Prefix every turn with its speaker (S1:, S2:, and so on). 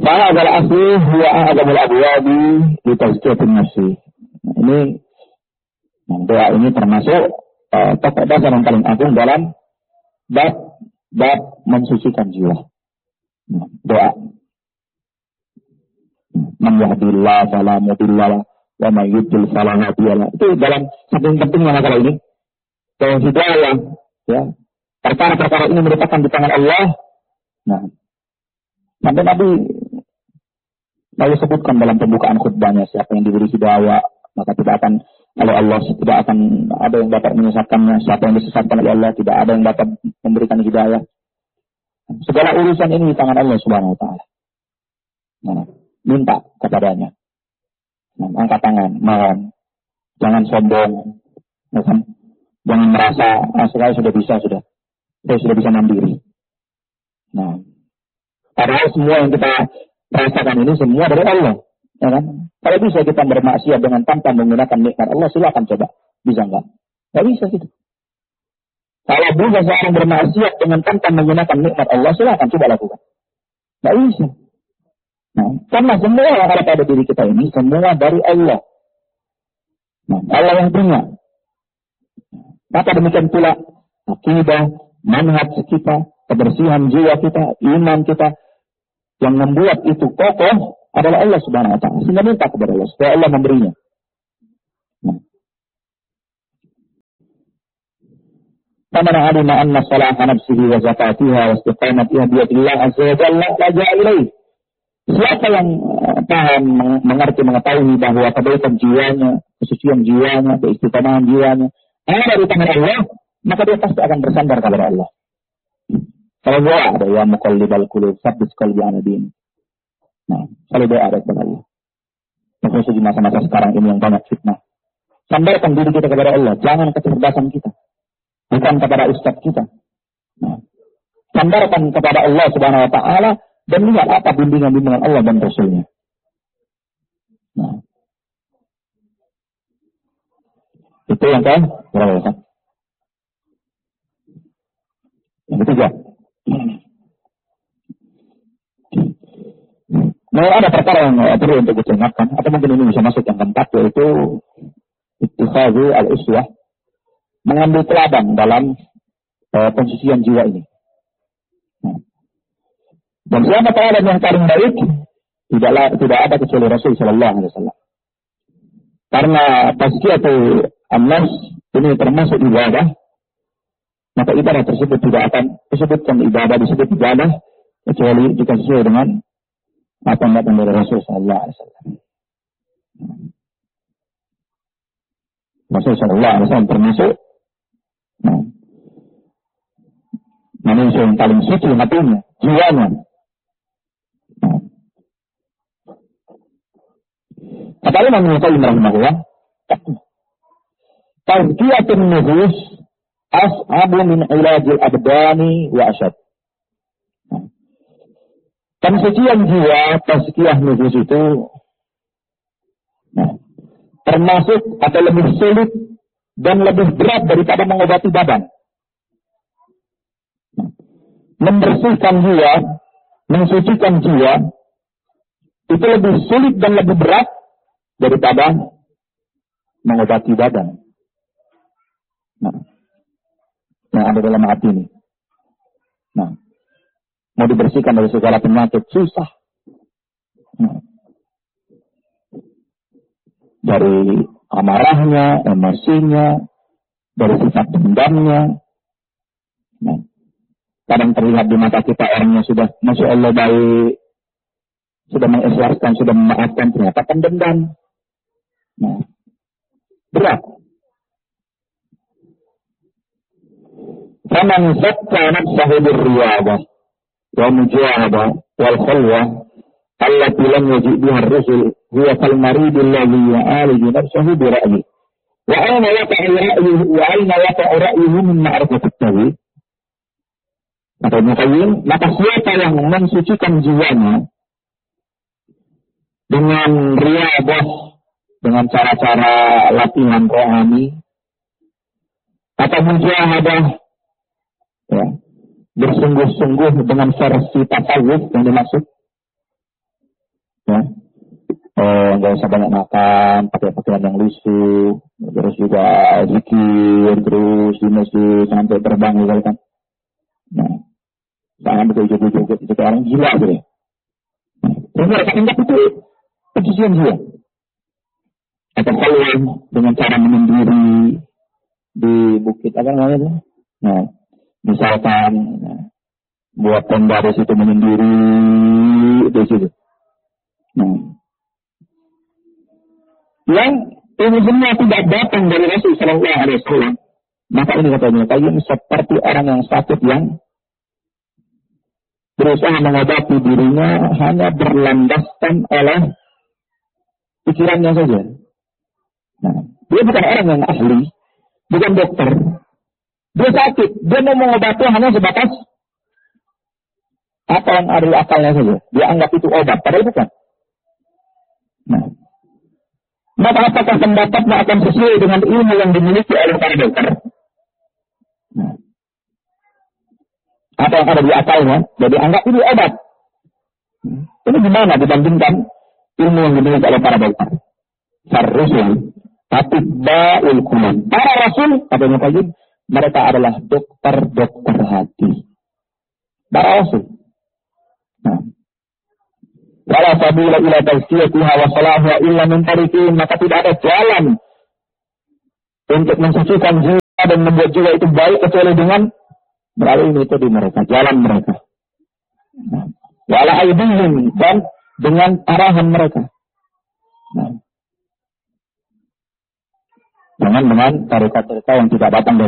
S1: Fahadal asli huwa a'zamul abwabi li tazkiyatin nafsi. Ini doa ini termasuk pokok dasar yang paling agung dalam bab mensucikan jiwa. Doa. Man yahdihillahu fala mudilla lahu wa man yudlil fala hadiya lahu. Itu dalam saking pentingnya masalah ini. Bahwa hidayah, ya, perkara-perkara ini merupakan di tangan Allah. Nah, sampai Nabi lalu sebutkan dalam pembukaan khutbahnya, siapa yang diberi hidayah maka tidak akan oleh Allah, tidak akan ada yang dapat menyesatkannya. Siapa yang disesatkan oleh Allah, tidak ada yang dapat memberikan hidayah. Segala urusan ini di tangan Allah Subhanahu wa taala. Nah, minta kepadanya. Nah, angkat tangan, mohon. Jangan sombong. Ya kan? Jangan merasa saya sudah bisa, saya sudah bisa mandiri. Nah, padahal semua yang kita rasakan ini semua dari Allah, ya kan? Kalau bisa kita bermaksiat dengan tanpa menggunakan nikmat Allah, silakan coba. Bisa enggak? Enggak bisa gitu. Kalau bisa seorang bermaksiat dengan tanpa menggunakan nikmat Allah, silakan coba lakukan. Enggak bisa. Nah, karena semua yang ada pada diri kita ini semua dari Allah. Nah, Allah yang punya. Maka demikian pula akidah, manhaj kita, kebersihan jiwa kita, iman kita, yang membuat itu kokoh adalah Allah Subhanahu wa taala. Sehingga minta kepada Allah supaya Allah memberinya. Nah. Famana alima anna salaha nafsihi wa zakatiha wa istiqamatiha bi yadillah azza wa jalla laja'a ilaih. Siapa yang paham, mengerti, mengetahui bahwa kebaikan jiwanya, kesucian jiwanya, keistiqomahan jiwanya ada di tangan Allah, maka dia pasti akan bersandar kepada Allah. Kalau doa ada ya muqallibal qulub, tsabbit qalbi ala din. Nah, kalau doa ada kepada Allah. Khusus di masa-masa sekarang ini yang banyak fitnah. Sandarkan diri kita kepada Allah, jangan kecerdasan kita. Bukan kepada ustaz kita. Nah, sandarkan kepada Allah Subhanahu wa taala dan lihat apa bimbingan-bimbingan Allah dan Rasul-Nya. Nah, itu yang berapa ya? Yang ketiga. Nah, ada perkara yang perlu untuk diingatkan, atau mungkin ini bisa masuk yang keempat, yaitu ittikhadhu al-uswah, mengambil teladan dalam pensucian jiwa ini. Nah. Dan siapa teladan yang paling baik? Tidak ada kecuali Rasul sallallahu alaihi wasallam. Karena tazkiyatul an-nafs ini termasuk ibadah, maka ibadah tersebut tidak akan disebutkan ibadah kecuali jika sesuai dengan apa yang datang dari Rasul sallallahu alaihi wasallam. Rasul sallallahu alaihi wasallam termasuk manusia yang paling suci hatinya, jiwanya. Kata Imam Ibnu Qayyim rahimahullah, tazkiyatun nufus as'abu min ilajil abdani wa asyad. Pensucian jiwa, tazkiyah nufus itu termasuk atau lebih sulit dan lebih berat daripada mengobati badan. Membersihkan jiwa, mensucikan jiwa itu lebih sulit dan lebih berat daripada mengobati badan. Nah, yang ada dalam hati ini. Nah, mau dibersihkan dari segala penyakit susah. Nah, dari amarahnya, emosinya, dari sifat dendamnya. Nah, kadang terlihat di mata kita orangnya sudah, masya Allah baik, sudah mengikhlaskan, sudah memaafkan, ternyata pendendam. Nah, berat. Faman zakka nafsahu birriyadah wa mujahadah wal khalwah allati lam yajid biha ar-rusul huwa kal marid alladhi ya'aliju nafsahu bi ra'yi. Wa aina yaqa'u ra'yuhu min ma'rifati at-tawhid. Atau Muqayyim, maka siapa yang mensucikan jiwanya dengan riyadah, dengan cara-cara latihan rohani, atau mujahadah, ya, bersungguh-sungguh dengan versi tasawuf yang dimaksud, Ya. Nggak usah banyak makan, pakai pakaian yang lusuh, terus juga zikir, terus di masjid sampai terbang gitu kan. Nah, jangan betul-betul itu orang gila gitu ya. Terus mereka anggap itu pencucian jiwa. Atau keluar dengan cara menyendiri di bukit apa namanya itu? Nah, misalkan buat tenda di situ menyendiri di situ. Nah, yang ini semua tidak datang dari Rasul Sallallahu Alaihi Wasallam. Maka ini katanya, kalian seperti orang yang sakit yang berusaha mengobati dirinya hanya berlandaskan oleh pikirannya saja. Nah, dia bukan orang yang ahli, bukan dokter. Dia sakit, dia mau mengobati hanya sebatas apa yang ada di akalnya saja. Dia anggap itu obat, padahal bukan. Nah, maka apakah pendapatnya akan sesuai dengan ilmu yang dimiliki oleh para dokter? Nah, apa yang ada di akalnya, jadi anggap itu obat. Ini gimana dibandingkan ilmu yang dimiliki oleh para dokter? Ar-Rusul, Atibba'ul Qulub. Para Rasul, katanya Qayyim, mereka adalah dokter-dokter hati. Para Rasul. Nah, wala sabila ila tazkiyatiha wa salaha illa min tariqin, maka tidak ada jalan untuk mensucikan jiwa dan membuat jiwa itu baik kecuali dengan melalui metode mereka, jalan mereka. Nah, wala aidihim, dan dengan arahan mereka. Nah, dengan tarikat-tarikat yang tidak datang dari